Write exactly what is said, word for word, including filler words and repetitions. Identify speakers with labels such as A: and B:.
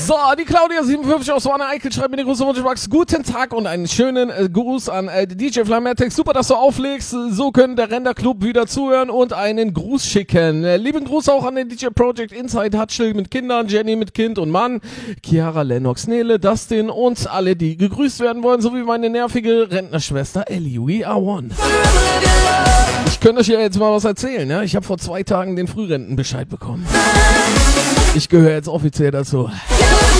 A: So, die Claudia siebenundfünfzig aus Wanne Eickel schreibt mir den großen Wunsch, Max. Guten Tag und einen schönen äh, Gruß an äh, D J Flametex. Super, dass du auflegst. So können der Render Club wieder zuhören und einen Gruß schicken. Äh, lieben Gruß auch an den D J Project Inside Hutschel mit Kindern, Jenny mit Kind und Mann, Chiara, Lennox, Nele, Dustin und alle, die gegrüßt werden wollen, sowie meine nervige Rentnerschwester Ellie. We are one. Ich könnte euch ja jetzt mal was erzählen. Ja? Ich habe vor zwei Tagen den Frührentenbescheid bekommen. Ich gehöre jetzt offiziell dazu.